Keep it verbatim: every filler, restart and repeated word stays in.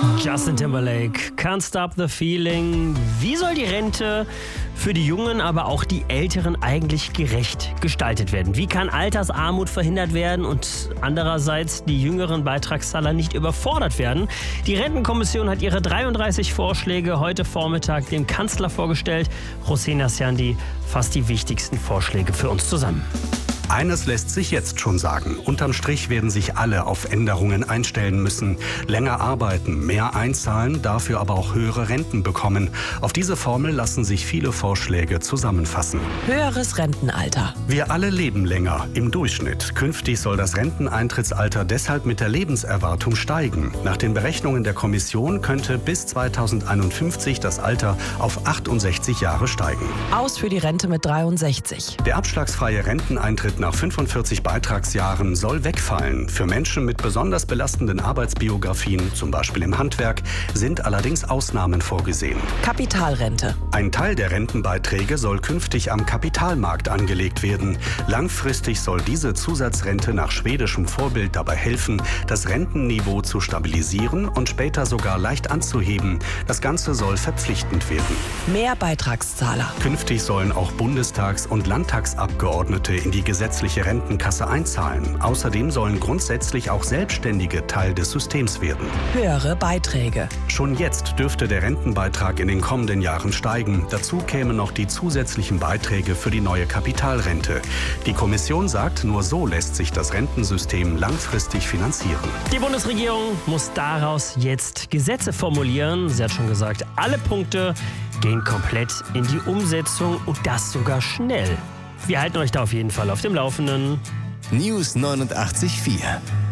Justin Timberlake, Can't Stop the Feeling. Wie soll die Rente für die Jungen, aber auch die Älteren eigentlich gerecht gestaltet werden? Wie kann Altersarmut verhindert werden und andererseits die jüngeren Beitragszahler nicht überfordert werden? Die Rentenkommission hat ihre dreiunddreißig Vorschläge heute Vormittag dem Kanzler vorgestellt. Rosena Siandi fasst die wichtigsten Vorschläge für uns zusammen. Eines lässt sich jetzt schon sagen. Unterm Strich werden sich alle auf Änderungen einstellen müssen. Länger arbeiten, mehr einzahlen, dafür aber auch höhere Renten bekommen. Auf diese Formel lassen sich viele Vorschläge zusammenfassen. Höheres Rentenalter. Wir alle leben länger, im Durchschnitt. Künftig soll das Renteneintrittsalter deshalb mit der Lebenserwartung steigen. Nach den Berechnungen der Kommission könnte bis zweitausendeinundfünfzig das Alter auf achtundsechzig Jahre steigen. Aus für die Rente mit dreiundsechzig. Der abschlagsfreie Renteneintritt nach fünfundvierzig Beitragsjahren soll wegfallen. Für Menschen mit besonders belastenden Arbeitsbiografien, zum Beispiel im Handwerk, sind allerdings Ausnahmen vorgesehen. Kapitalrente. Ein Teil der Rentenbeiträge soll künftig am Kapitalmarkt angelegt werden. Langfristig soll diese Zusatzrente nach schwedischem Vorbild dabei helfen, das Rentenniveau zu stabilisieren und später sogar leicht anzuheben. Das Ganze soll verpflichtend werden. Mehr Beitragszahler. Künftig sollen auch Bundestags- und Landtagsabgeordnete in die gesetzliche Rentenkasse einzahlen. Außerdem sollen grundsätzlich auch Selbstständige Teil des Systems werden. Höhere Beiträge. Schon jetzt dürfte der Rentenbeitrag in den kommenden Jahren steigen. Dazu kämen noch die zusätzlichen Beiträge für die neue Kapitalrente. Die Kommission sagt, nur so lässt sich das Rentensystem langfristig finanzieren. Die Bundesregierung muss daraus jetzt Gesetze formulieren. Sie hat schon gesagt, alle Punkte gehen komplett in die Umsetzung und das sogar schnell. Wir halten euch da auf jeden Fall auf dem Laufenden. News neunundachtzig Komma vier